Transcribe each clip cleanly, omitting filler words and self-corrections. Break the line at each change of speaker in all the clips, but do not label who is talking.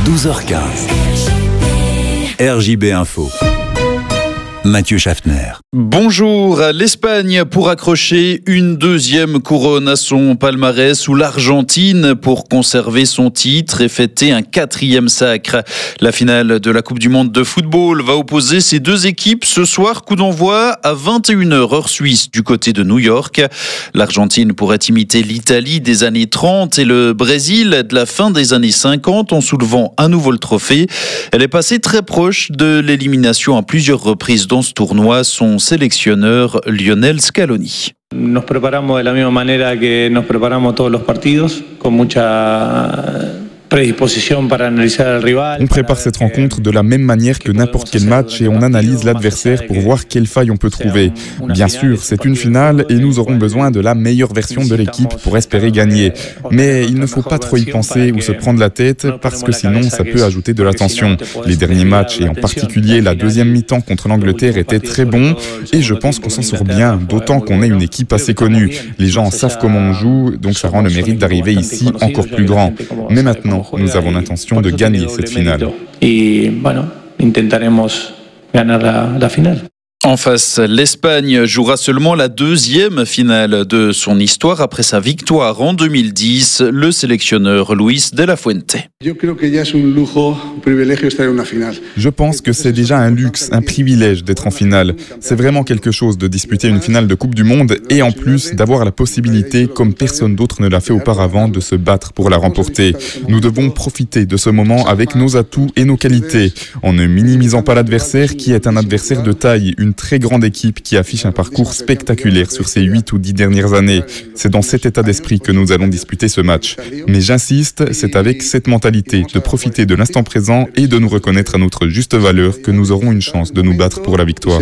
12h15. RJB Info. Mathieu Schaffner.
Bonjour. L'Espagne pour accrocher une deuxième couronne à son palmarès, ou l'Argentine pour conserver son titre et fêter un quatrième sacre. La finale de la Coupe du Monde de football va opposer ces deux équipes ce soir. Coup d'envoi à 21h heure suisse du côté de New York. L'Argentine pourrait imiter l'Italie des années 30 et le Brésil de la fin des années 50 en soulevant à nouveau le trophée. Elle est passée très proche de l'élimination à plusieurs reprises dans ce tournoi, son sélectionneur Lionel Scaloni.
Nos preparamos de la misma manera que nos preparamos todos los partidos, con mucha prédisposition para analyser le rival.
On prépare cette rencontre de la même manière que n'importe quel match et on analyse l'adversaire pour voir quelles failles on peut trouver. Bien sûr, c'est une finale et nous aurons besoin de la meilleure version de l'équipe pour espérer gagner. Mais il ne faut pas trop y penser ou se prendre la tête parce que sinon ça peut ajouter de la tension. Les derniers matchs et en particulier la deuxième mi-temps contre l'Angleterre étaient très bons et je pense qu'on s'en sort bien, d'autant qu'on est une équipe assez connue. Les gens savent comment on joue, donc ça rend le mérite d'arriver ici encore plus grand. Mais maintenant, nous avons l'intention de gagner cette finale.
Et bueno, intentaremos ganar la finale.
En face, l'Espagne jouera seulement la deuxième finale de son histoire après sa victoire en 2010, le sélectionneur Luis de la Fuente.
Je pense que c'est déjà un luxe, un privilège d'être en finale. C'est vraiment quelque chose de disputer une finale de Coupe du Monde et en plus d'avoir la possibilité, comme personne d'autre ne l'a fait auparavant, de se battre pour la remporter. Nous devons profiter de ce moment avec nos atouts et nos qualités, en ne minimisant pas l'adversaire qui est un adversaire de taille, une très grande équipe qui affiche un parcours spectaculaire sur ces 8 ou 10 dernières années. C'est dans cet état d'esprit que nous allons disputer ce match. Mais j'insiste, c'est avec cette mentalité de profiter de l'instant présent et de nous reconnaître à notre juste valeur que nous aurons une chance de nous battre pour la victoire.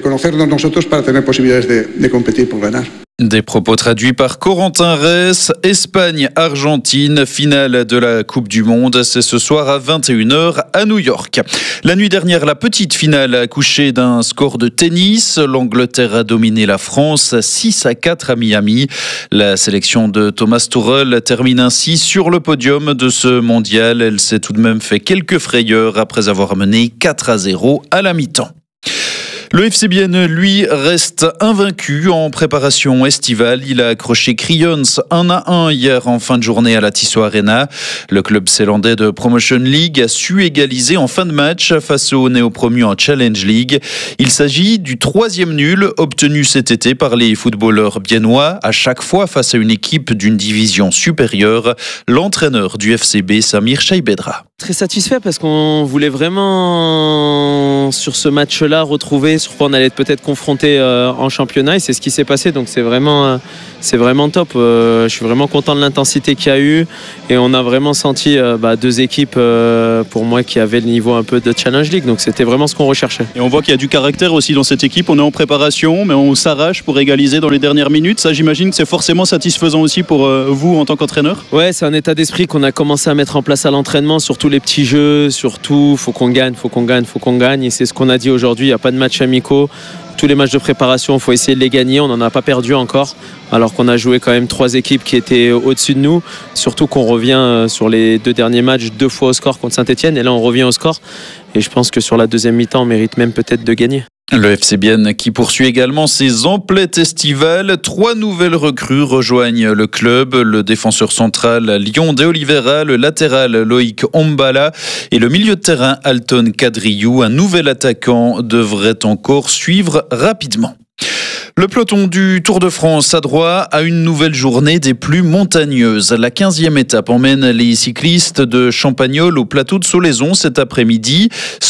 Des propos traduits par Corentin Ress. Espagne-Argentine, finale de la Coupe du Monde. C'est ce soir à 21h à New York. La nuit dernière, la petite finale a accouché d'un score de tennis. L'Angleterre a dominé la France 6-4 à Miami. La sélection de Thomas Tuchel termine ainsi sur le podium de ce mondial. Elle s'est tout de même fait quelques frayeurs après avoir mené 4-0 à la mi-temps. Le FC Bienne, lui, reste invaincu en préparation estivale. Il a accroché Crayons 1-1 hier en fin de journée à la Tissot Arena. Le club zélandais de Promotion League a su égaliser en fin de match face aux néo-promus en Challenge League. Il s'agit du 3e nul obtenu cet été par les footballeurs biennois, à chaque fois face à une équipe d'une division supérieure. L'entraîneur du FCB, Samir Chaibedra.
Très satisfait parce qu'on voulait vraiment, sur ce match-là, retrouver sur quoi on allait être peut-être confronté en championnat, et c'est ce qui s'est passé, donc c'est vraiment top. Je suis vraiment content de l'intensité qu'il y a eu et on a vraiment senti deux équipes pour moi qui avaient le niveau un peu de Challenge League, donc c'était vraiment ce qu'on recherchait.
Et on voit qu'il y a du caractère aussi dans cette équipe. On est en préparation mais on s'arrache pour égaliser dans les dernières minutes. Ça, j'imagine que c'est forcément satisfaisant aussi pour vous en tant qu'entraîneur.
Ouais, c'est un état d'esprit qu'on a commencé à mettre en place à l'entraînement, surtout les petits jeux, surtout faut qu'on gagne, et c'est ce qu'on a dit aujourd'hui. Il n'y a pas de match amicaux. Tous les matchs de préparation, il faut essayer de les gagner. On n'en a pas perdu encore, alors qu'on a joué quand même 3 équipes qui étaient au-dessus de nous. Surtout qu'on revient sur les 2 derniers matchs 2 fois au score contre Saint-Etienne. Et là, on revient au score. Et je pense que sur la deuxième mi-temps, on mérite même peut-être de gagner.
Le FC Bienne qui poursuit également ses emplettes estivales. 3 nouvelles recrues rejoignent le club. Le défenseur central Lyon de Oliveira, le latéral Loïc Ombala et le milieu de terrain Alton Kadriou. Un nouvel attaquant devrait encore suivre rapidement. Le peloton du Tour de France a droit à une nouvelle journée des plus montagneuses. La 15e étape emmène les cyclistes de Champagnole au plateau de Solaison cet après-midi.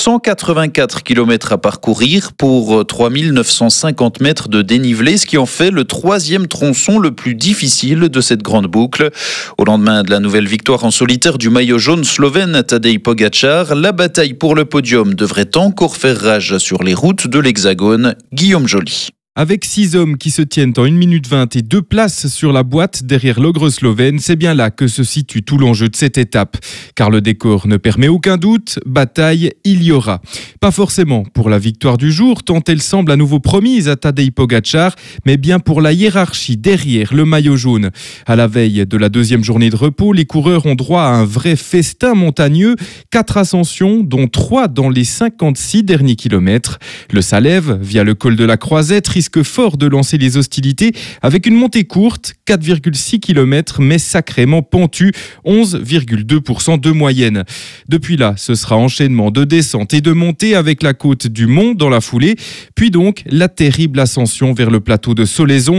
184 km à parcourir pour 3950 mètres de dénivelé, ce qui en fait le 3e tronçon le plus difficile de cette grande boucle. Au lendemain de la nouvelle victoire en solitaire du maillot jaune slovène Tadej Pogačar, la bataille pour le podium devrait encore faire rage sur les routes de l'Hexagone. Guillaume Joly.
Avec 6 hommes qui se tiennent en 1 minute 20 et 2 places sur la boîte derrière l'ogre slovène, c'est bien là que se situe tout l'enjeu de cette étape. Car le décor ne permet aucun doute, bataille il y aura. Pas forcément pour la victoire du jour, tant elle semble à nouveau promise à Tadej Pogačar, mais bien pour la hiérarchie derrière le maillot jaune. À la veille de la 2e journée de repos, les coureurs ont droit à un vrai festin montagneux, 4 ascensions, dont 3 dans les 56 derniers kilomètres. Le Salève, via le col de la Croisette, risque fort de lancer les hostilités avec une montée courte, 4,6 km, mais sacrément pentue, 11,2% de moyenne. Depuis là, ce sera enchaînement de descente et de montée avec la côte du Mont dans la foulée, puis donc la terrible ascension vers le plateau de Solaison,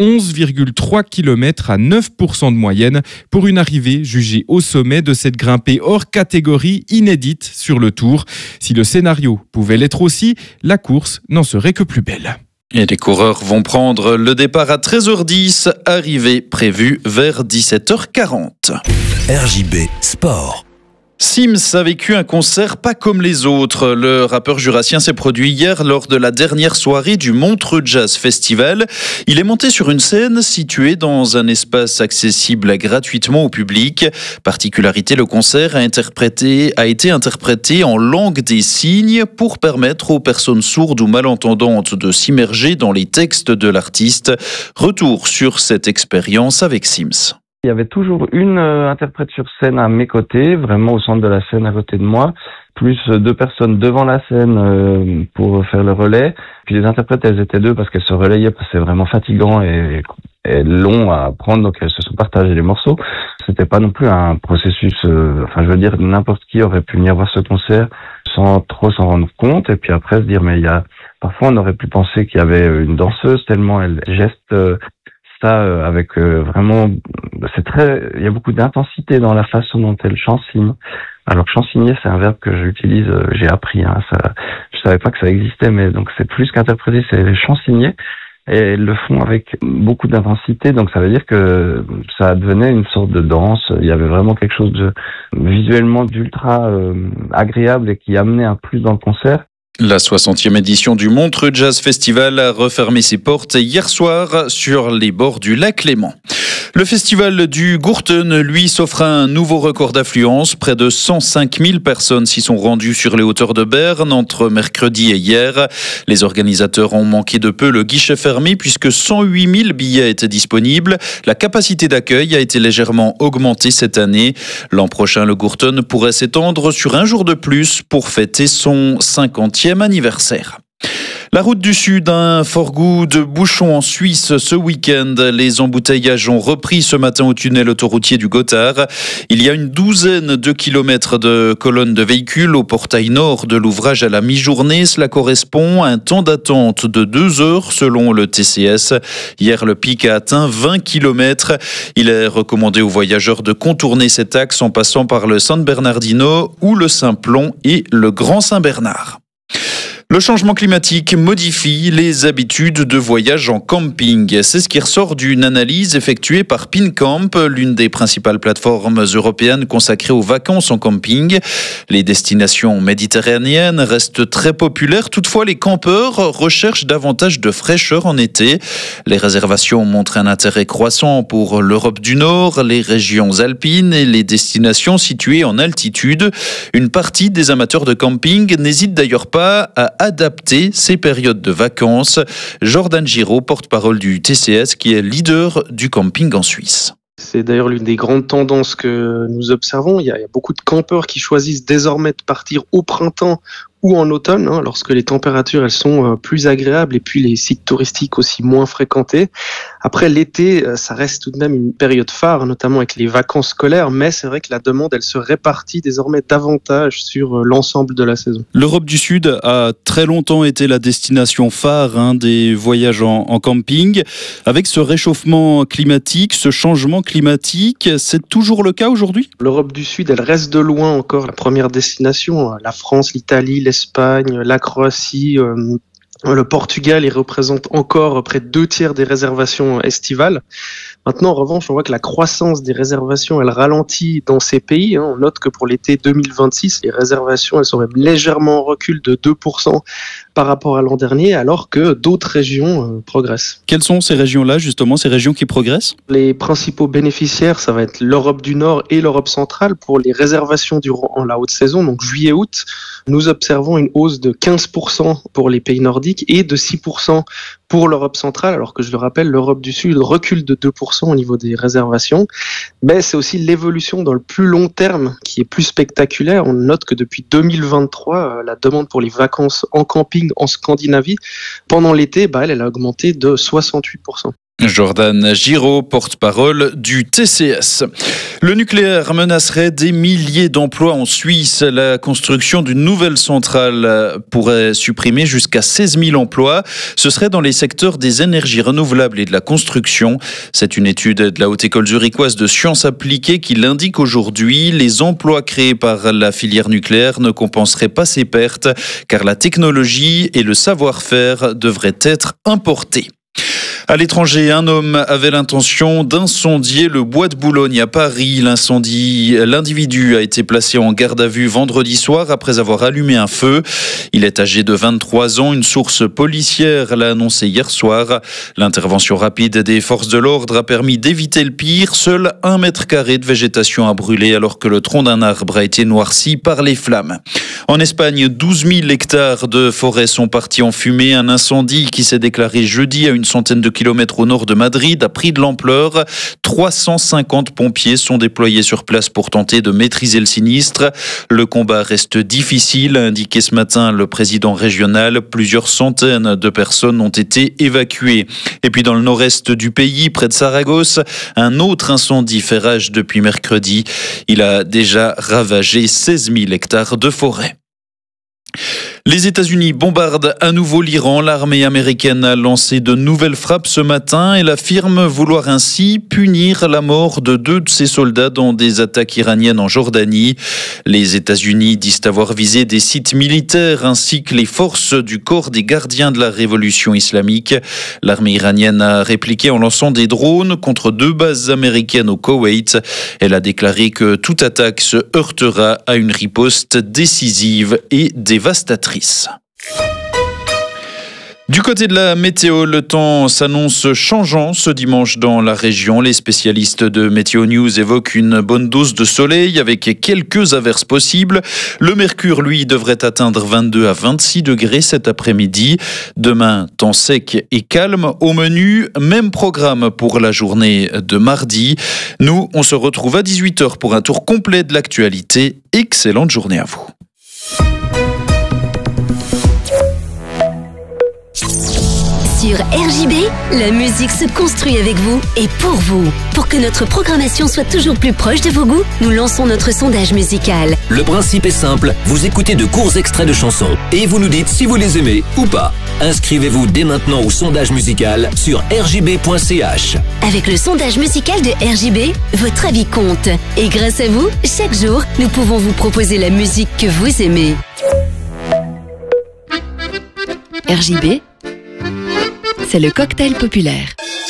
11,3 km à 9% de moyenne pour une arrivée jugée au sommet de cette grimpée hors catégorie inédite sur le Tour. Si le scénario pouvait l'être aussi, la course n'en serait que plus belle.
Et les coureurs vont prendre le départ à 13h10, arrivée prévue vers 17h40.
RJB Sport.
Sims a vécu un concert pas comme les autres. Le rappeur jurassien s'est produit hier lors de la dernière soirée du Montreux Jazz Festival. Il est monté sur une scène située dans un espace accessible gratuitement au public. Particularité, le concert a été interprété en langue des signes pour permettre aux personnes sourdes ou malentendantes de s'immerger dans les textes de l'artiste. Retour sur cette expérience avec Sims.
Il y avait toujours une interprète sur scène à mes côtés, vraiment au centre de la scène à côté de moi, plus 2 personnes devant la scène pour faire le relais. Puis les interprètes, elles étaient 2 parce qu'elles se relayaient, parce que c'est vraiment fatigant et long à prendre, donc elles se sont partagées les morceaux. C'était pas non plus un processus, je veux dire, n'importe qui aurait pu venir voir ce concert sans trop s'en rendre compte, et puis après se dire, mais parfois on aurait pu penser qu'il y avait une danseuse tellement elle geste avec vraiment, il y a beaucoup d'intensité dans la façon dont elle chansigne. Alors chansigner, c'est un verbe que j'utilise, j'ai appris, je savais pas que ça existait, mais donc c'est plus qu'interpréter, c'est chansigner. Et elles le font avec beaucoup d'intensité, donc ça veut dire que ça devenait une sorte de danse. Il y avait vraiment quelque chose de visuellement d'ultra agréable et qui amenait un plus dans le concert.
La 60e édition du Montreux Jazz Festival a refermé ses portes hier soir sur les bords du lac Léman. Le festival du Gurten, lui, s'offre un nouveau record d'affluence. Près de 105 000 personnes s'y sont rendues sur les hauteurs de Berne entre mercredi et hier. Les organisateurs ont manqué de peu le guichet fermé puisque 108 000 billets étaient disponibles. La capacité d'accueil a été légèrement augmentée cette année. L'an prochain, le Gurten pourrait s'étendre sur un jour de plus pour fêter son 50e anniversaire. La route du Sud a un fort goût de bouchon en Suisse ce week-end. Les embouteillages ont repris ce matin au tunnel autoroutier du Gothard. Il y a une 12aine de kilomètres de colonnes de véhicules au portail nord de l'ouvrage à la mi-journée. Cela correspond à un temps d'attente de 2 heures selon le TCS. Hier, le pic a atteint 20 kilomètres. Il est recommandé aux voyageurs de contourner cet axe en passant par le San Bernardino ou le Simplon et le Grand Saint-Bernard. Le changement climatique modifie les habitudes de voyage en camping. C'est ce qui ressort d'une analyse effectuée par PinCamp, l'une des principales plateformes européennes consacrées aux vacances en camping. Les destinations méditerranéennes restent très populaires. Toutefois, les campeurs recherchent davantage de fraîcheur en été. Les réservations montrent un intérêt croissant pour l'Europe du Nord, les régions alpines et les destinations situées en altitude. Une partie des amateurs de camping n'hésite d'ailleurs pas à adapter ces périodes de vacances. Jordan Giraud, porte-parole du TCS, qui est leader du camping en Suisse.
C'est d'ailleurs l'une des grandes tendances que nous observons. Il y a beaucoup de campeurs qui choisissent désormais de partir au printemps ou en automne, lorsque les températures elles sont plus agréables et puis les sites touristiques aussi moins fréquentés. Après l'été, ça reste tout de même une période phare, notamment avec les vacances scolaires, mais c'est vrai que la demande elle se répartit désormais davantage sur l'ensemble de la saison.
L'Europe du Sud a très longtemps été la destination phare des voyages en camping. Avec ce réchauffement climatique, ce changement climatique, c'est toujours le cas aujourd'hui ?
L'Europe du Sud, elle reste de loin encore la première destination. La France, l'Italie, l'Espagne, la Croatie Le Portugal, il représente encore près de 2/3 des réservations estivales. Maintenant, en revanche, on voit que la croissance des réservations, elle ralentit dans ces pays. On note que pour l'été 2026, les réservations, elles sont même légèrement en recul de 2% par rapport à l'an dernier, alors que d'autres régions progressent.
Quelles sont ces régions-là, justement, ces régions qui progressent ?
Les principaux bénéficiaires, ça va être l'Europe du Nord et l'Europe centrale pour les réservations durant la haute saison, donc juillet-août. Nous observons une hausse de 15% pour les pays nordiques et de 6% pour l'Europe centrale, alors que je le rappelle, l'Europe du Sud recule de 2% au niveau des réservations. Mais c'est aussi l'évolution dans le plus long terme qui est plus spectaculaire. On note que depuis 2023, la demande pour les vacances en camping en Scandinavie, pendant l'été, elle a augmenté de 68%.
Jordan Giraud, porte-parole du TCS. Le nucléaire menacerait des milliers d'emplois en Suisse. La construction d'une nouvelle centrale pourrait supprimer jusqu'à 16 000 emplois. Ce serait dans les secteurs des énergies renouvelables et de la construction. C'est une étude de la Haute École zurichoise de sciences appliquées qui l'indique aujourd'hui. Les emplois créés par la filière nucléaire ne compenseraient pas ces pertes, car la technologie et le savoir-faire devraient être importés. À l'étranger, un homme avait l'intention d'incendier le bois de Boulogne à Paris. L'individu a été placé en garde à vue vendredi soir après avoir allumé un feu. Il est âgé de 23 ans. Une source policière l'a annoncé hier soir. L'intervention rapide des forces de l'ordre a permis d'éviter le pire. Seul 1 mètre carré de végétation a brûlé alors que le tronc d'un arbre a été noirci par les flammes. En Espagne, 12 000 hectares de forêt sont partis en fumée. Un incendie qui s'est déclaré jeudi à une centaine de kilomètres au nord de Madrid a pris de l'ampleur. 350 pompiers sont déployés sur place pour tenter de maîtriser le sinistre. Le combat reste difficile, a indiqué ce matin le président régional. Plusieurs centaines de personnes ont été évacuées. Et puis dans le nord-est du pays, près de Saragosse, un autre incendie fait rage depuis mercredi. Il a déjà ravagé 16 000 hectares de forêt. Les États-Unis bombardent à nouveau l'Iran. L'armée américaine a lancé de nouvelles frappes ce matin. Elle affirme vouloir ainsi punir la mort de 2 de ses soldats dans des attaques iraniennes en Jordanie. Les États-Unis disent avoir visé des sites militaires ainsi que les forces du corps des gardiens de la révolution islamique. L'armée iranienne a répliqué en lançant des drones contre 2 bases américaines au Koweït. Elle a déclaré que toute attaque se heurtera à une riposte décisive et dévastatrice. Du côté de la météo, le temps s'annonce changeant ce dimanche dans la région. Les spécialistes de Météo News évoquent une bonne dose de soleil avec quelques averses possibles. Le mercure, lui, devrait atteindre 22 à 26 degrés cet après-midi. Demain, temps sec et calme. Au menu, même programme pour la journée de mardi. Nous, on se retrouve à 18h pour un tour complet de l'actualité. Excellente journée à vous.
Sur RJB, la musique se construit avec vous et pour vous. Pour que notre programmation soit toujours plus proche de vos goûts, nous lançons notre sondage musical.
Le principe est simple, vous écoutez de courts extraits de chansons et vous nous dites si vous les aimez ou pas. Inscrivez-vous dès maintenant au sondage musical sur rjb.ch.
Avec le sondage musical de RJB, votre avis compte. Et grâce à vous, chaque jour, nous pouvons vous proposer la musique que vous aimez.
RJB, c'est le cocktail populaire.